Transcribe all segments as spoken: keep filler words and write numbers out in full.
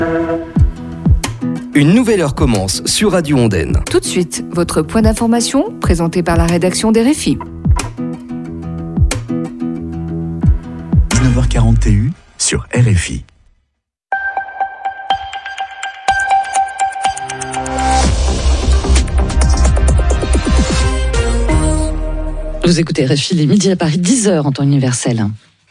Une nouvelle heure commence sur Radio Ondaine. Tout de suite, votre point d'information présenté par la rédaction des R F I. dix-neuf heures quarante et un sur R F I. Vous écoutez R F I, les midis à Paris, dix heures en temps universel.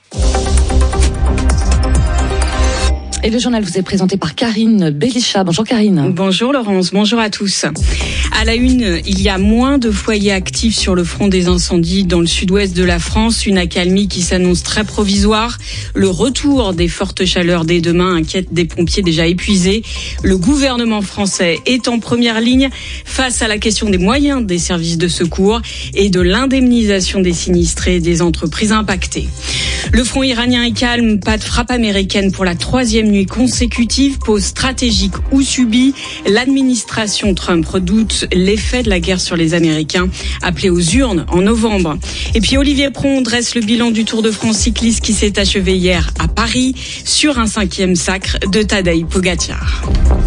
Et le journal vous est présenté par Karine Bélichat. Bonjour Karine. Bonjour Laurence, bonjour à tous. À la une, il y a moins de foyers actifs sur le front des incendies dans le sud-ouest de la France. Une accalmie qui s'annonce très provisoire. Le retour des fortes chaleurs dès demain inquiète des pompiers déjà épuisés. Le gouvernement français est en première ligne face à la question des moyens des services de secours et de l'indemnisation des sinistrés et des entreprises impactées. Le front iranien est calme, pas de frappe américaine pour la troisième nuit consécutive, pause stratégique ou subie. L'administration Trump redoute l'effet de la guerre sur les Américains, appelé aux urnes en novembre. Et puis Olivier Pron dresse le bilan du Tour de France cycliste qui s'est achevé hier à Paris sur un cinquième sacre de Tadej Pogačar.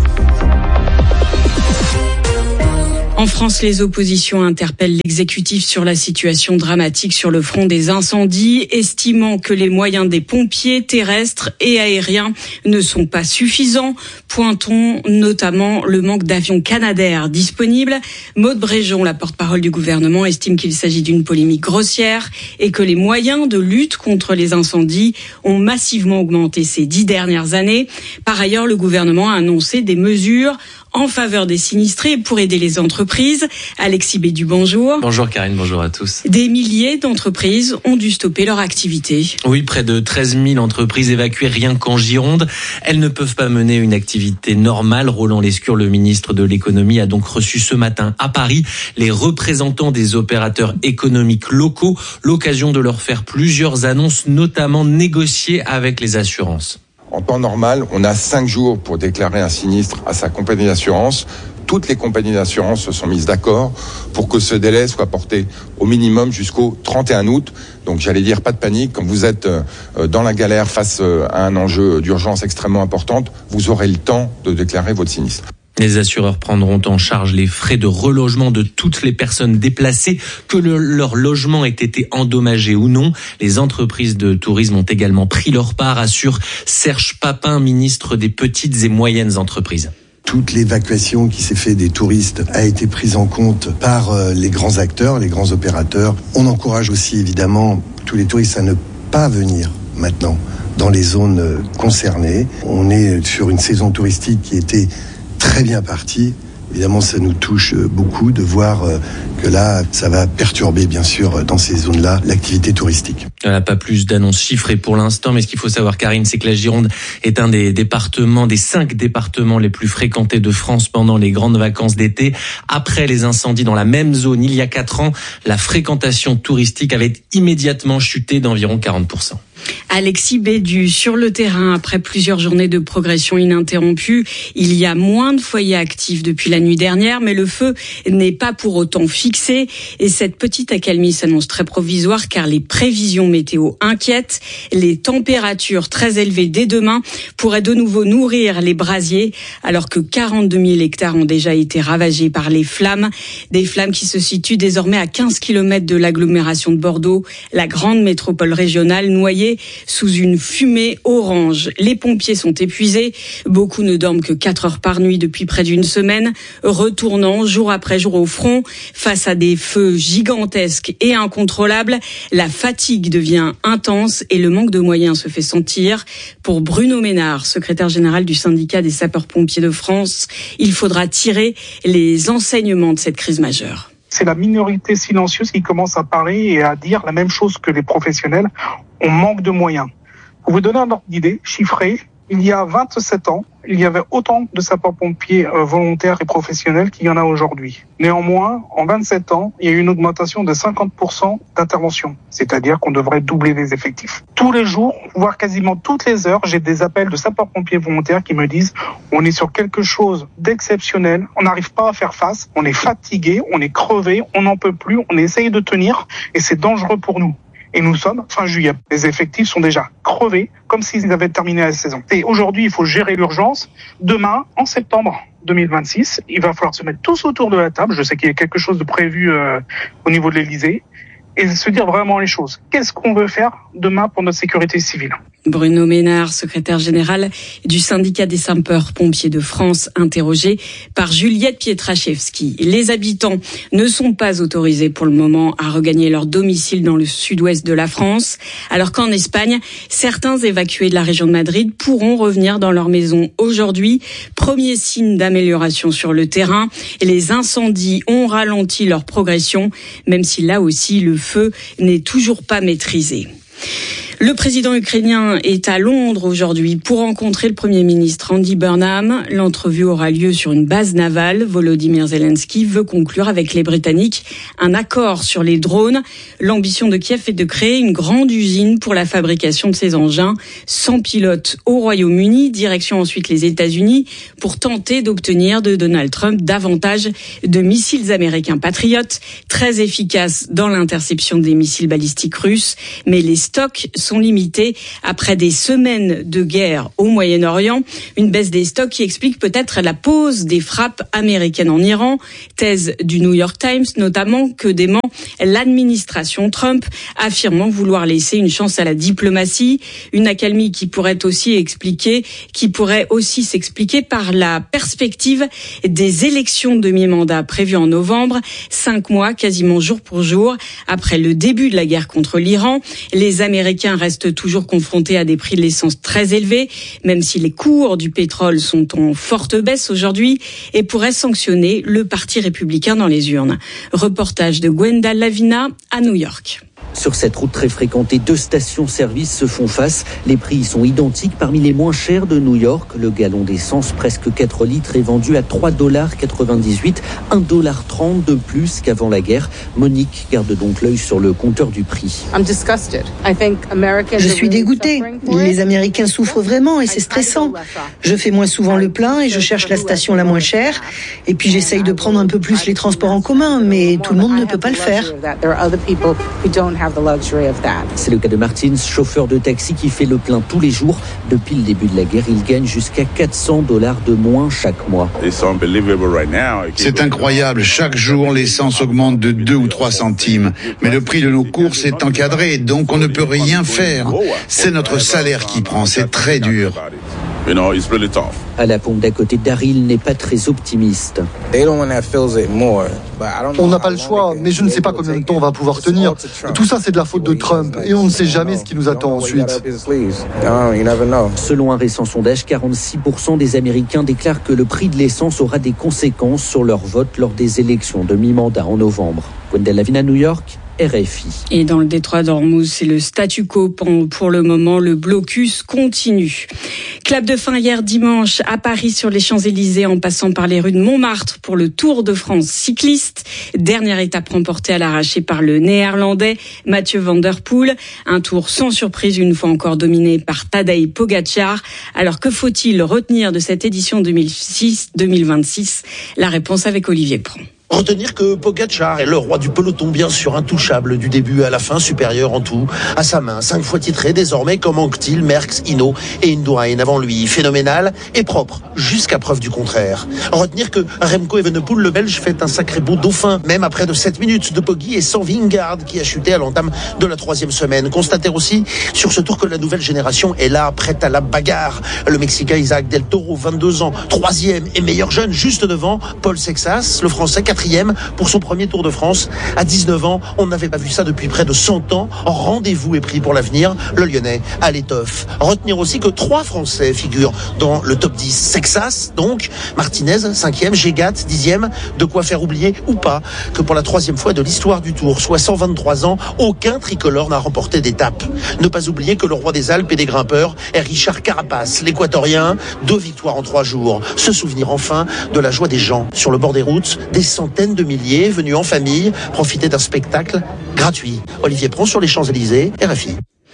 En France, les oppositions interpellent l'exécutif sur la situation dramatique sur le front des incendies, estimant que les moyens des pompiers terrestres et aériens ne sont pas suffisants. Pointons notamment le manque d'avions Canadair disponibles. Maude Bréjon, la porte-parole du gouvernement, estime qu'il s'agit d'une polémique grossière et que les moyens de lutte contre les incendies ont massivement augmenté ces dix dernières années. Par ailleurs, le gouvernement a annoncé des mesures en faveur des sinistrés pour aider les entreprises. Alexis Bédu, bonjour. Bonjour Karine, bonjour à tous. Des milliers d'entreprises ont dû stopper leur activité. Oui, près de treize mille entreprises évacuées rien qu'en Gironde. Elles ne peuvent pas mener une activité normale. Roland Lescure, le ministre de l'économie, a donc reçu ce matin à Paris les représentants des opérateurs économiques locaux. L'occasion de leur faire plusieurs annonces, notamment négocier avec les assurances. En temps normal, on a cinq jours pour déclarer un sinistre à sa compagnie d'assurance. Toutes les compagnies d'assurance se sont mises d'accord pour que ce délai soit porté au minimum jusqu'au trente et un août. Donc j'allais dire, pas de panique. Quand vous êtes dans la galère face à un enjeu d'urgence extrêmement importante, vous aurez le temps de déclarer votre sinistre. Les assureurs prendront en charge les frais de relogement de toutes les personnes déplacées, que le, leur logement ait été endommagé ou non. Les entreprises de tourisme ont également pris leur part, assure Serge Papin, ministre des petites et moyennes entreprises. Toute l'évacuation qui s'est faite des touristes a été prise en compte par les grands acteurs, les grands opérateurs. On encourage aussi évidemment tous les touristes à ne pas venir maintenant dans les zones concernées. On est sur une saison touristique qui était très bien parti. Évidemment, ça nous touche beaucoup de voir que là, ça va perturber, bien sûr, dans ces zones-là, l'activité touristique. Il n'y a pas plus d'annonces chiffrées pour l'instant, mais ce qu'il faut savoir, Karine, c'est que la Gironde est un des départements, des cinq départements les plus fréquentés de France pendant les grandes vacances d'été. Après les incendies dans la même zone, il y a quatre ans, la fréquentation touristique avait immédiatement chuté d'environ quarante pour cent. Alexis Bédu, sur le terrain, après plusieurs journées de progression ininterrompue, il y a moins de foyers actifs depuis la nuit dernière, mais le feu n'est pas pour autant fixé. Et cette petite accalmie s'annonce très provisoire car les prévisions météo inquiètent. Les températures très élevées dès demain pourraient de nouveau nourrir les brasiers, alors que quarante-deux mille hectares ont déjà été ravagés par les flammes. Des flammes qui se situent désormais à quinze kilomètres de l'agglomération de Bordeaux, la grande métropole régionale noyée sous une fumée orange. Les pompiers sont épuisés. Beaucoup ne dorment que quatre heures par nuit depuis près d'une semaine, retournant jour après jour au front face à des feux gigantesques et incontrôlables. La fatigue devient intense et le manque de moyens se fait sentir. Pour Bruno Ménard, secrétaire général du syndicat des sapeurs-pompiers de France, il faudra tirer les enseignements de cette crise majeure. C'est la minorité silencieuse qui commence à parler et à dire la même chose que les professionnels. On manque de moyens. Pour vous donner un ordre d'idée, chiffré, il y a vingt-sept ans, il y avait autant de sapeurs-pompiers volontaires et professionnels qu'il y en a aujourd'hui. Néanmoins, en vingt-sept ans, il y a eu une augmentation de cinquante pour cent d'intervention. C'est-à-dire qu'on devrait doubler les effectifs. Tous les jours, voire quasiment toutes les heures, j'ai des appels de sapeurs-pompiers volontaires qui me disent on est sur quelque chose d'exceptionnel, on n'arrive pas à faire face, on est fatigué, on est crevé, on n'en peut plus, on essaye de tenir et c'est dangereux pour nous. Et nous sommes fin juillet. Les effectifs sont déjà crevés, comme s'ils avaient terminé la saison. Et aujourd'hui, il faut gérer l'urgence. Demain, en septembre deux mille vingt-six, il va falloir se mettre tous autour de la table. Je sais qu'il y a quelque chose de prévu euh, au niveau de l'Élysée. Et se dire vraiment les choses. Qu'est-ce qu'on veut faire demain pour notre sécurité civile ? Bruno Ménard, secrétaire général du syndicat des sapeurs-pompiers de France, interrogé par Juliette Pietraszewski. Les habitants ne sont pas autorisés pour le moment à regagner leur domicile dans le sud-ouest de la France, alors qu'en Espagne, certains évacués de la région de Madrid pourront revenir dans leur maison aujourd'hui. Premier signe d'amélioration sur le terrain. Et les incendies ont ralenti leur progression, même si là aussi le feu n'est toujours pas maîtrisé. Le président ukrainien est à Londres aujourd'hui pour rencontrer le Premier ministre Andy Burnham. L'entrevue aura lieu sur une base navale. Volodymyr Zelensky veut conclure avec les Britanniques un accord sur les drones. L'ambition de Kiev est de créer une grande usine pour la fabrication de ces engins sans pilote au Royaume-Uni. Direction ensuite les États-Unis pour tenter d'obtenir de Donald Trump davantage de missiles américains Patriot, très efficaces dans l'interception des missiles balistiques russes. Mais les stocks sont limités après des semaines de guerre au Moyen-Orient. Une baisse des stocks qui explique peut-être la pause des frappes américaines en Iran. Thèse du New York Times, notamment, que dément l'administration Trump, affirmant vouloir laisser une chance à la diplomatie. Une accalmie qui pourrait aussi expliquer, qui pourrait aussi s'expliquer par la perspective des élections de mi-mandat prévues en novembre, cinq mois quasiment jour pour jour après le début de la guerre contre l'Iran. Les Américains restent toujours confrontés à des prix de l'essence très élevés, même si les cours du pétrole sont en forte baisse aujourd'hui, et pourraient sanctionner le Parti républicain dans les urnes. Reportage de Gwenda Lavina à New York. Sur cette route très fréquentée, deux stations-service se font face. Les prix y sont identiques. Parmi les moins chers de New York, le gallon d'essence, presque quatre litres, est vendu à trois dollars quatre-vingt-dix-huit, un dollar trente de plus qu'avant la guerre. Monique garde donc l'œil sur le compteur du prix. Je suis dégoûtée. Les Américains souffrent vraiment et c'est stressant. Je fais moins souvent le plein et je cherche la station la moins chère. Et puis j'essaye de prendre un peu plus les transports en commun, mais tout le monde ne peut pas le faire. C'est le cas de Martins, chauffeur de taxi qui fait le plein tous les jours. Depuis le début de la guerre, il gagne jusqu'à quatre cents dollars de moins chaque mois. C'est incroyable. Chaque jour, l'essence augmente de deux ou trois centimes. Mais le prix de nos courses est encadré, donc on ne peut rien faire. C'est notre salaire qui prend. C'est très dur. À la pompe d'à côté, Daryl n'est pas très optimiste. On n'a pas le choix, mais je ne sais pas combien de temps on va pouvoir tenir. Tout ça, c'est de la faute de Trump, et on ne sait jamais ce qui nous attend ensuite. Selon un récent sondage, quarante-six pour cent des Américains déclarent que le prix de l'essence aura des conséquences sur leur vote lors des élections de mi-mandat en novembre. Gwendal Lavina, New York, R F I. Et dans le détroit d'Ormuz, c'est le statu quo pour le moment. Le blocus continue. Clap de fin hier dimanche à Paris sur les Champs-Élysées en passant par les rues de Montmartre pour le Tour de France cycliste. Dernière étape remportée à l'arraché par le néerlandais Mathieu Van Der Poel. Un tour sans surprise, une fois encore dominé par Tadej Pogacar. Alors que faut-il retenir de cette édition deux mille six deux mille vingt-six? La réponse avec Olivier Prand. Retenir que Pogacar est le roi du peloton, bien sûr intouchable du début à la fin, supérieur en tout à sa main. Cinq fois titré désormais comme Anquetil, Merckx, Hinault et Indurain avant lui. Phénoménal et propre, jusqu'à preuve du contraire. Retenir que Remco Evenepoel, le Belge, fait un sacré beau dauphin, même après de sept minutes de Poggi et sans Vingegaard qui a chuté à l'entame de la troisième semaine. Constater aussi sur ce tour que la nouvelle génération est là, prête à la bagarre. Le Mexicain Isaac Del Toro, vingt-deux ans, troisième et meilleur jeune, juste devant Paul Sexas, le Français, quatrième pour son premier Tour de France. À dix-neuf ans, on n'avait pas vu ça depuis près de cent ans. Rendez-vous est pris pour l'avenir. Le Lyonnais à l'étoffe. Retenir aussi que trois Français figurent dans le top dix. Sexas, donc, Martinez, cinquième, Gégat, dixième. De quoi faire oublier ou pas que pour la troisième fois de l'histoire du Tour, soit cent vingt-trois ans, aucun tricolore n'a remporté d'étape. Ne pas oublier que le roi des Alpes et des grimpeurs est Richard Carapace, l'équatorien. Deux victoires en trois jours. Se souvenir enfin de la joie des gens sur le bord des routes, des centaines de milliers venus en famille profiter d'un spectacle gratuit. Olivier Prand sur les Champs-Élysées, R F I.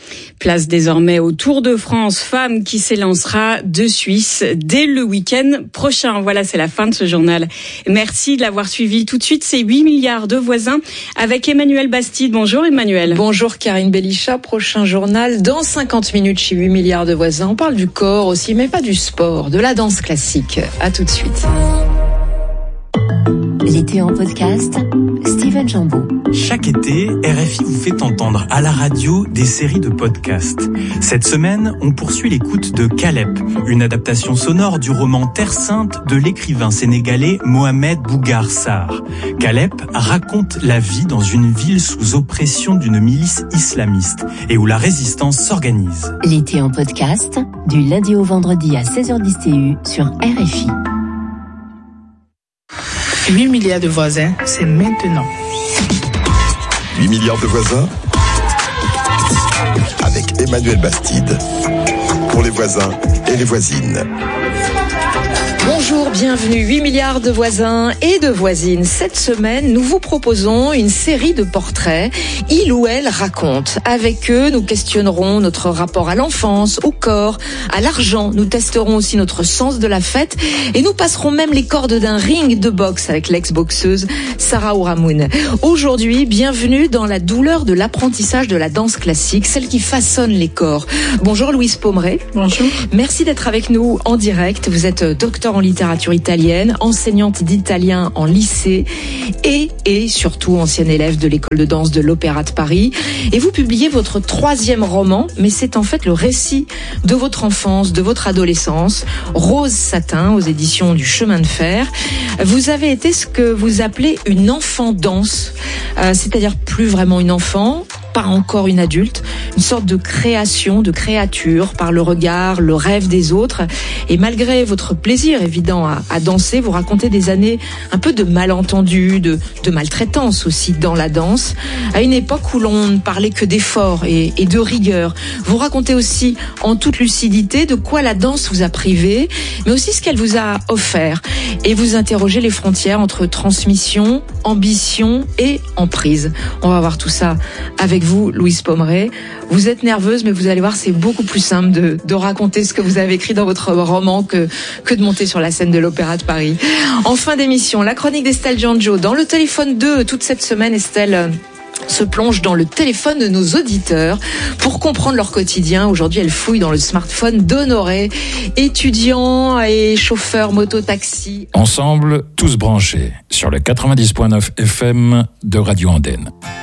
Place désormais au Tour de France Femmes qui s'élancera de Suisse dès le week-end prochain. Voilà, c'est la fin de ce journal. Merci de l'avoir suivi. Tout de suite, c'est huit milliards de voisins avec Emmanuel Bastide. Bonjour Emmanuel. Bonjour Karine Belichat. Prochain journal dans cinquante minutes chez huit milliards de voisins. On parle du corps aussi, mais pas du sport, de la danse classique. À tout de suite. L'été en podcast, Steven Jambon. Chaque été, R F I vous fait entendre à la radio des séries de podcasts. Cette semaine, on poursuit l'écoute de Calep, une adaptation sonore du roman Terre Sainte de l'écrivain sénégalais Mohamed Bougar Sarr. Calep raconte la vie dans une ville sous oppression d'une milice islamiste et où la résistance s'organise. L'été en podcast, du lundi au vendredi à seize heures dix T U sur R F I. huit milliards de voisins, c'est maintenant. huit milliards de voisins avec Emmanuel Bastide pour les voisins et les voisines. Bonjour, bienvenue, huit milliards de voisins et de voisines. Cette semaine, nous vous proposons une série de portraits. Il ou elle raconte. Avec eux, nous questionnerons notre rapport à l'enfance, au corps, à l'argent. Nous testerons aussi notre sens de la fête et nous passerons même les cordes d'un ring de boxe avec l'ex-boxeuse Sarah Ouramoun. Aujourd'hui, bienvenue dans la douleur de l'apprentissage de la danse classique, celle qui façonne les corps. Bonjour Louise Pommeret. Bonjour. Merci d'être avec nous en direct. Vous êtes docteur en littérature italienne, enseignante d'italien en lycée et, et surtout ancienne élève de l'école de danse de l'Opéra de Paris. Et vous publiez votre troisième roman, mais c'est en fait le récit de votre enfance, de votre adolescence, Rose Satin, aux éditions du Chemin de Fer. Vous avez été ce que vous appelez une enfant danse, euh, c'est-à-dire plus vraiment une enfant, pas encore une adulte, une sorte de création, de créature par le regard, le rêve des autres. Et malgré votre plaisir évident à, à danser, vous racontez des années un peu de malentendus, de, de maltraitance aussi dans la danse, à une époque où l'on ne parlait que d'effort et, et de rigueur. Vous racontez aussi en toute lucidité de quoi la danse vous a privé, mais aussi ce qu'elle vous a offert. Et vous interrogez les frontières entre transmission, ambition et emprise. On va voir tout ça avec vous, Louise Pommeret. Vous êtes nerveuse, mais vous allez voir, c'est beaucoup plus simple de, de raconter ce que vous avez écrit dans votre roman que, que de monter sur la scène de l'Opéra de Paris. En fin d'émission, la chronique d'Estelle Giangio. Dans le téléphone deux, toute cette semaine, Estelle se plonge dans le téléphone de nos auditeurs pour comprendre leur quotidien. Aujourd'hui, elle fouille dans le smartphone d'Honoré, étudiant et chauffeur moto-taxi. Ensemble, tous branchés sur le quatre-vingt-dix virgule neuf F M de Radio Andenne.